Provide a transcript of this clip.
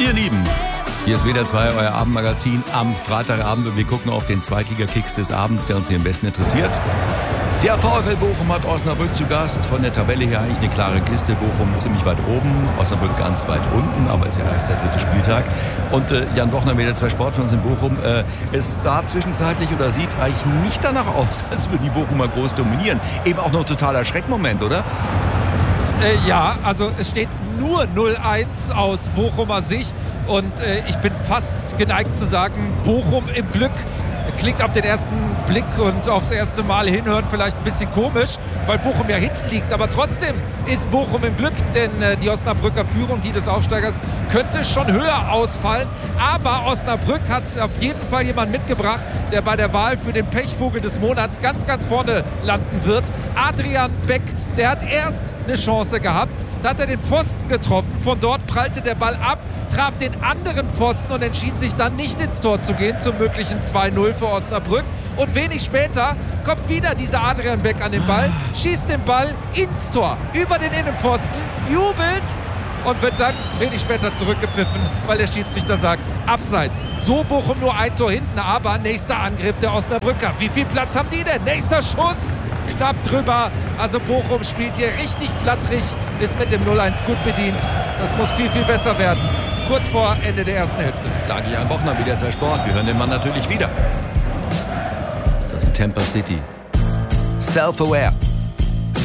Ihr Lieben, hier ist WDR 2, euer Abendmagazin am Freitagabend und wir gucken auf den Zweitliga-Kicks des Abends, der uns hier am besten interessiert. Der VfL Bochum hat Osnabrück zu Gast. Von der Tabelle her eigentlich eine klare Kiste. Bochum ziemlich weit oben, Osnabrück ganz weit unten, aber ist ja erst der dritte Spieltag. Und Jan Bochner, WDR 2 Sport für uns in Bochum. Es sah zwischenzeitlich oder sieht eigentlich nicht danach aus, als würden die Bochumer groß dominieren. Eben auch noch ein totaler Schreckmoment, oder? Ja, also es steht nur 0-1 aus Bochumer Sicht und ich bin fast geneigt zu sagen, Bochum im Glück. Klingt auf den ersten Blick und aufs erste Mal hinhören vielleicht ein bisschen komisch, weil Bochum ja hinten liegt. Aber trotzdem ist Bochum im Glück, denn die Osnabrücker Führung, die des Aufsteigers, könnte schon höher ausfallen. Aber Osnabrück hat auf jeden Fall jemanden mitgebracht, der bei der Wahl für den Pechvogel des Monats ganz, ganz vorne landen wird. Adrian Beck, der hat erst eine Chance gehabt, da hat er den Pfosten getroffen. Von dort prallte der Ball ab, traf den anderen Pfosten und entschied sich dann nicht ins Tor zu gehen, zum möglichen 2-0 für Osnabrück. Und wenig später kommt wieder dieser Adrian Beck an den Ball, schießt den Ball ins Tor, über den Innenpfosten, jubelt und wird dann wenig später zurückgepfiffen, weil der Schiedsrichter sagt, abseits. So Bochum nur ein Tor hinten, aber nächster Angriff der Osnabrücker. Wie viel Platz haben die denn? Nächster Schuss, knapp drüber. Also Bochum spielt hier richtig flatterig, ist mit dem 0-1 gut bedient. Das muss viel, viel besser werden. Kurz vor Ende der ersten Hälfte. Danke, Jan Bochner, WDR 2 Sport. Wir hören den Mann natürlich wieder. Das ist Tampa City. Self-aware.